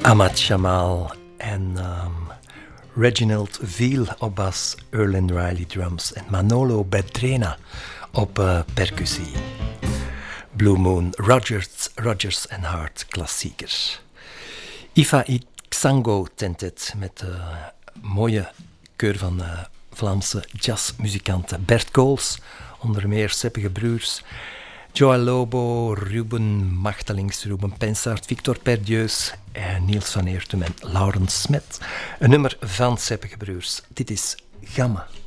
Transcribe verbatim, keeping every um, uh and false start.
Ahmad Jamal en um, Reginald Veal op bas, Erlen Riley drums en Manolo Bedrena op uh, percussie. Blue Moon, Rodgers, Rodgers en Hart klassieker. Ifa Xango tentet met de uh, mooie keur van uh, Vlaamse jazzmuzikanten. Bert Kools, onder meer Seppige Broers, Joël Lobo, Ruben Machtelings, Ruben Pensaert, Victor Perdieus, en Niels van Eertum en Laurens Smet. Een nummer van Seppige Broers. Dit is Gamma.